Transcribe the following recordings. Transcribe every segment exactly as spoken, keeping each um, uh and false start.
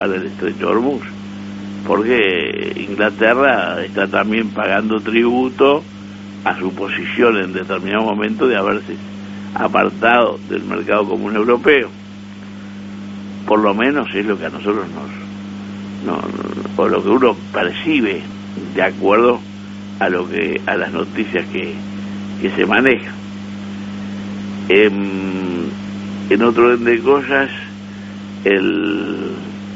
para el estrecho de Hormuz, porque Inglaterra está también pagando tributo a su posición en determinado momento de haberse apartado del mercado común europeo. Por lo menos es lo que a nosotros nos, no, o lo que uno percibe de acuerdo a lo que a las noticias que, que se manejan. En, en otro orden de cosas, el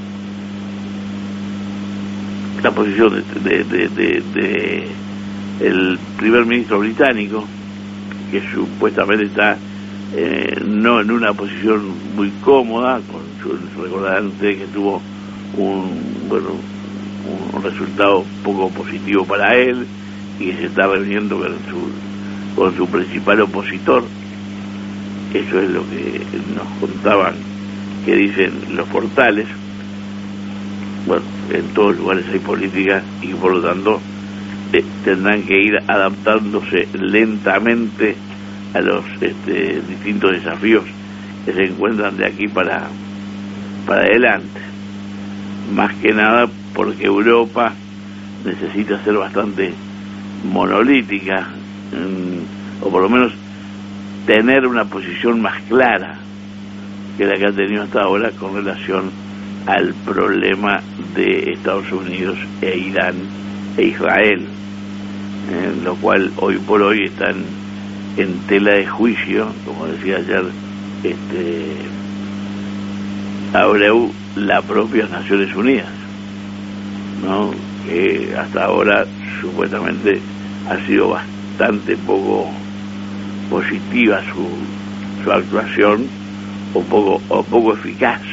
la posición de, de, de, de el primer ministro británico, que supuestamente está eh, no en una posición muy cómoda, con su, recordarán ustedes que tuvo un bueno un resultado poco positivo para él y que se está reuniendo con su con su principal opositor. Eso es lo que nos contaban que dicen los portales. Bueno, en todos lugares hay política y por lo tanto eh, tendrán que ir adaptándose lentamente a los este, distintos desafíos que se encuentran de aquí para para adelante. Más que nada porque Europa necesita ser bastante monolítica, mmm, o por lo menos tener una posición más clara que la que ha tenido hasta ahora con relación al problema de Estados Unidos e Irán e Israel, eh, lo cual hoy por hoy están en tela de juicio, como decía ayer este Abreu, la propia Naciones Unidas, ¿no? Que hasta ahora supuestamente ha sido bastante poco positiva su, su actuación, o poco o poco eficaz,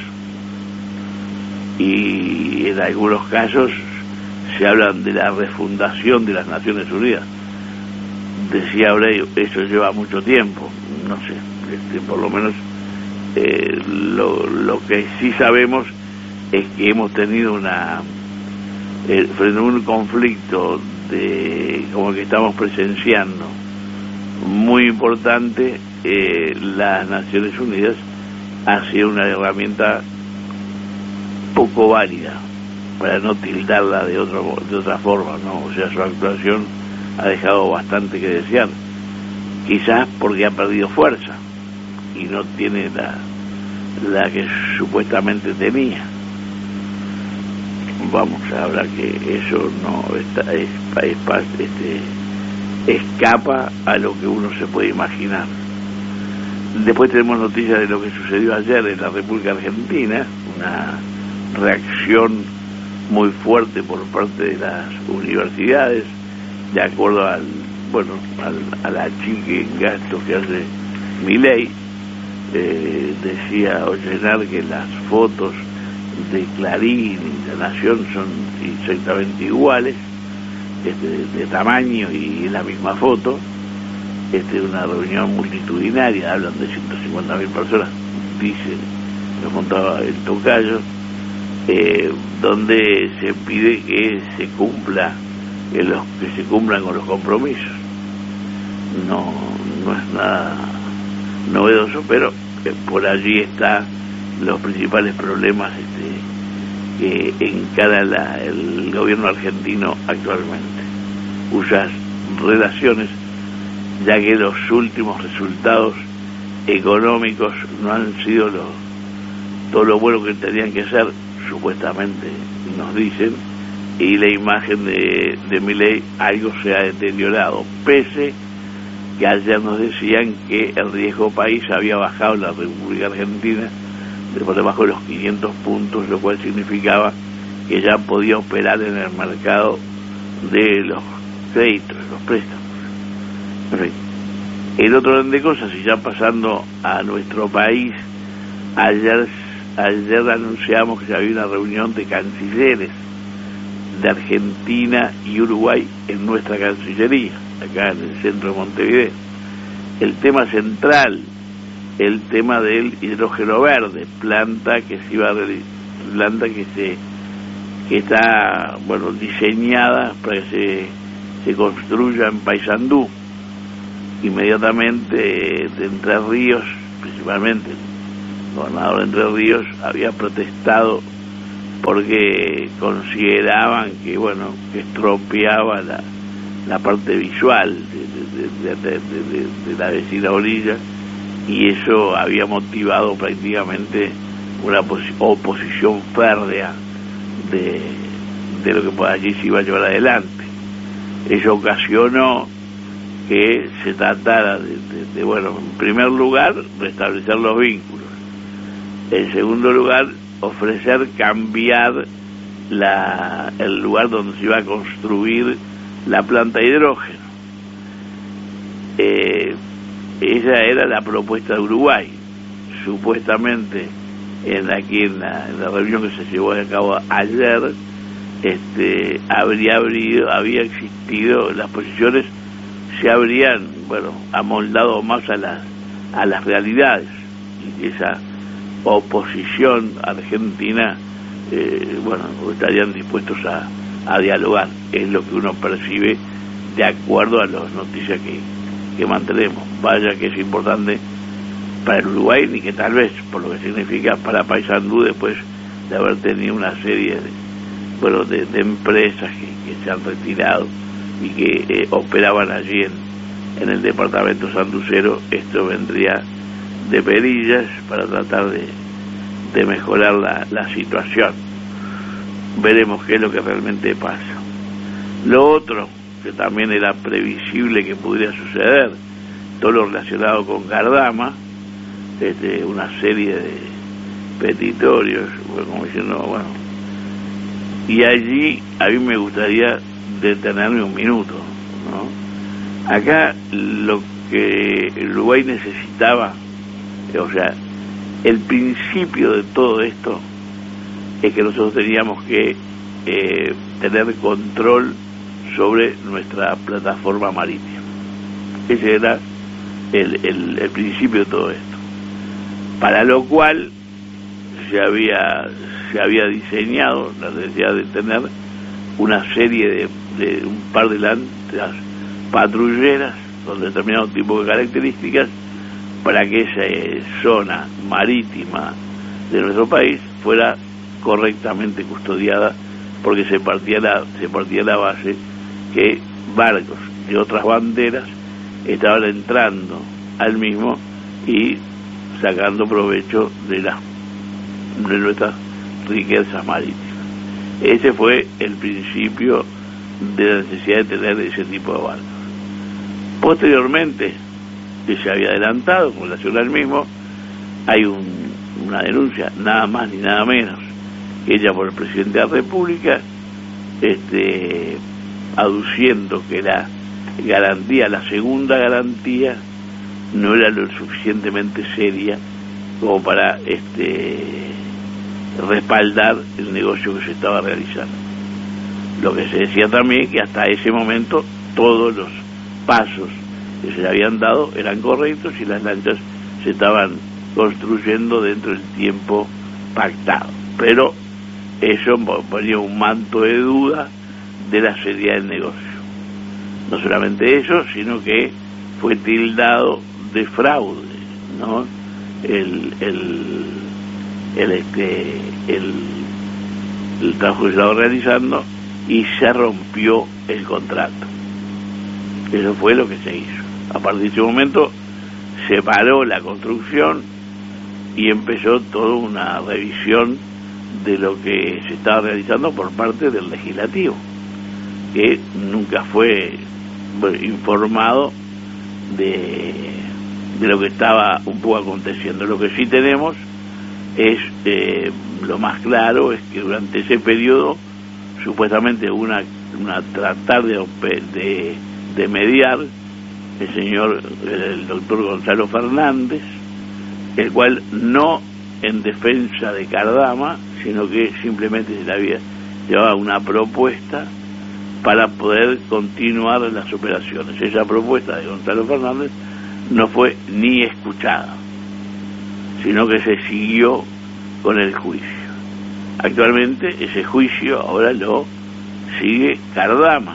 y en algunos casos se hablan de la refundación de las Naciones Unidas. Decía Abreu, eso lleva mucho tiempo, no sé, este, por lo menos eh, lo, lo que sí sabemos es que hemos tenido una eh, frente a un conflicto de como el que estamos presenciando muy importante, eh, las Naciones Unidas ha sido una herramienta poco válida, para no tildarla de otro, de otra forma, ¿no? O sea, su actuación ha dejado bastante que desear, quizás porque ha perdido fuerza y no tiene la, la que supuestamente tenía. Vamos, habrá que eso no está, es, es, este, escapa a lo que uno se puede imaginar. Después tenemos noticias de lo que sucedió ayer en la República Argentina, una reacción muy fuerte por parte de las universidades, de acuerdo al bueno al, a la chique en gasto que hace Milei. Eh, decía Ollenar que las fotos de Clarín y de Nación son exactamente iguales, este, de, de tamaño y la misma foto. Este, una reunión multitudinaria, hablan de ciento cincuenta mil personas, dice, lo contaba el tocayo, eh, donde se pide que se cumpla, que, los, que se cumplan con los compromisos. No, no es nada novedoso, pero eh, por allí están los principales problemas este, que encara la, el gobierno argentino actualmente, cuyas relaciones, ya que los últimos resultados económicos no han sido lo, todo lo bueno que tenían que ser, supuestamente nos dicen, y la imagen de, de Milei algo se ha deteriorado, pese que ayer nos decían que el riesgo país había bajado en la República Argentina de por debajo de los quinientos puntos, lo cual significaba que ya podía operar en el mercado de los créditos, los préstamos. El otro orden de cosas, y ya pasando a nuestro país, ayer ayer anunciamos que había una reunión de cancilleres de Argentina y Uruguay en nuestra Cancillería, acá en el centro de Montevideo. El tema central, el tema del hidrógeno verde, planta que se iba a planta que se que está bueno diseñada para que se, se construya en Paysandú. Inmediatamente de Entre Ríos, principalmente el gobernador de Entre Ríos, había protestado porque consideraban que, bueno, que estropeaba la, la parte visual de, de, de, de, de, de la vecina orilla, y eso había motivado prácticamente una oposición férrea de, de lo que por allí se iba a llevar adelante. Eso ocasionó que se tratara de, de, de, bueno, en primer lugar, restablecer los vínculos. En segundo lugar, ofrecer cambiar la, el lugar donde se iba a construir la planta de hidrógeno. Eh, esa era la propuesta de Uruguay. Supuestamente, en aquí en la, en la reunión que se llevó a cabo ayer, este, habría habido, había existido, las posiciones se habrían, bueno, amoldado más a las a las realidades, y esa oposición argentina, eh, bueno, estarían dispuestos a, a dialogar, es lo que uno percibe de acuerdo a las noticias que, que mantenemos. Vaya que es importante para el Uruguay, ni que tal vez, por lo que significa para Paysandú, después de haber tenido una serie de, bueno, de, de empresas que, que se han retirado y que eh, operaban allí en, en el departamento sanducero. Esto vendría de perillas para tratar de, de mejorar la, la situación. Veremos qué es lo que realmente pasa. Lo otro, que también era previsible que pudiera suceder, todo lo relacionado con Cardama, este, una serie de petitorios, bueno, como diciendo, bueno, y allí a mí me gustaría detenerme un minuto, ¿no? Acá lo que el Uruguay necesitaba, o sea, el principio de todo esto es que nosotros teníamos que eh, tener control sobre nuestra plataforma marítima. Ese era el, el, el principio de todo esto, para lo cual se había se había diseñado la necesidad de tener una serie de, de un par de lanchas patrulleras con determinado tipo de características para que esa zona marítima de nuestro país fuera correctamente custodiada, porque se partía la, se partía la base que barcos de otras banderas estaban entrando al mismo y sacando provecho de las de nuestras riquezas marítimas. Ese fue el principio de la necesidad de tener ese tipo de barcos. Posteriormente, que se había adelantado con relación al mismo, hay un, una denuncia, nada más ni nada menos, hecha por el presidente de la República, este, aduciendo que la garantía, la segunda garantía, no era lo suficientemente seria como para este respaldar el negocio que se estaba realizando. Lo que se decía también que hasta ese momento todos los pasos que se le habían dado eran correctos y las lanchas se estaban construyendo dentro del tiempo pactado, pero eso ponía un manto de duda de la seriedad del negocio. No solamente eso, sino que fue tildado de fraude, ¿no? El, el, el, este, el, el trabajo que se estaba realizando, y se rompió el contrato. Eso fue lo que se hizo. A partir de ese momento se paró la construcción y empezó toda una revisión de lo que se estaba realizando por parte del legislativo, que nunca fue, bueno, informado de, de lo que estaba un poco aconteciendo. Lo que sí tenemos es, eh, lo más claro es que durante ese periodo supuestamente una, una tratar de, de, de mediar el señor, el doctor Gonzalo Fernández, el cual no en defensa de Cardama, sino que simplemente se le había llevado una propuesta para poder continuar las operaciones. Esa propuesta de Gonzalo Fernández no fue ni escuchada, sino que se siguió con el juicio. Actualmente ese juicio ahora lo sigue Cardama.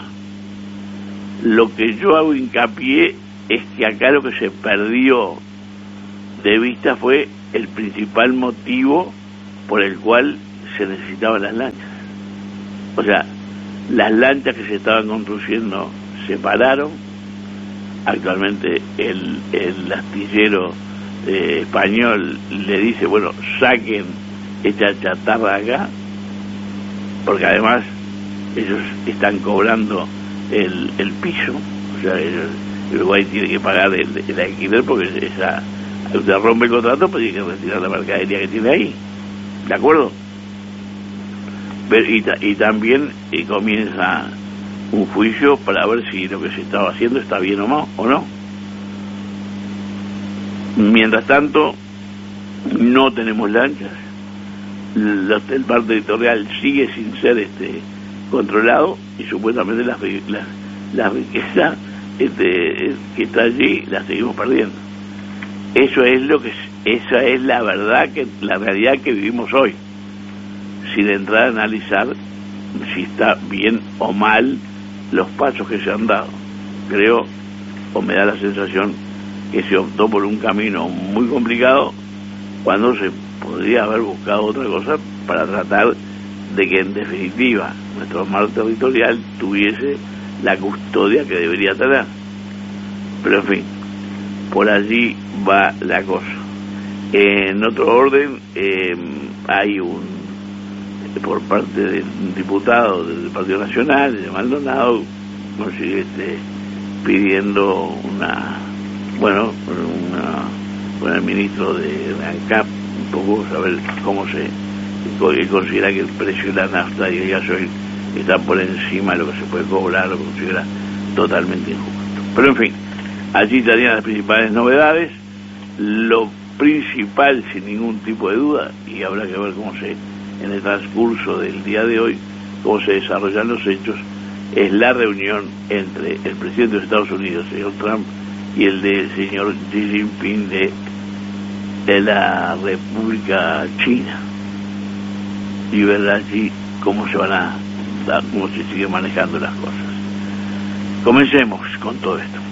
Lo que yo hago hincapié es que acá lo que se perdió de vista fue el principal motivo por el cual se necesitaban las lanchas. O sea, las lanchas que se estaban construyendo se pararon. Actualmente el, el astillero eh, español le dice, bueno, saquen esta chatarra acá, porque además ellos están cobrando el, el piso, o sea, ellos, Uruguay tiene que pagar el, el alquiler porque esa, usted rompe el contrato, pues tiene que retirar la mercadería que tiene ahí, ¿de acuerdo? Pero, y, y también eh, comienza un juicio para ver si lo que se estaba haciendo está bien o no, o no. Mientras tanto, no tenemos lanchas, el mar territorial sigue sin ser este controlado y supuestamente las la, la riqueza este, que está allí la seguimos perdiendo. Eso es lo que esa es la verdad, que la realidad que vivimos hoy, sin entrar a analizar si está bien o mal los pasos que se han dado. Creo, o me da la sensación, que se optó por un camino muy complicado cuando se podría haber buscado otra cosa para tratar de que en definitiva nuestro mar territorial tuviese la custodia que debería tener. Pero en fin, por allí va la cosa. En otro orden, eh, hay un, por parte de un diputado del Partido Nacional, de Maldonado, consigue este, pidiendo una, bueno, una, con el ministro de ANCAP, un poco saber cómo se considera que el precio de la nafta y el gasoil está por encima de lo que se puede cobrar, lo considera totalmente injusto. Pero en fin, allí estarían las principales novedades. Lo principal, sin ningún tipo de duda, y habrá que ver cómo se, en el transcurso del día de hoy, cómo se desarrollan los hechos, es la reunión entre el presidente de los Estados Unidos, el señor Trump, y el del señor Xi Jinping de, de la República China, y ver allí cómo se van a dar, cómo se siguen manejando las cosas. Comencemos con todo esto.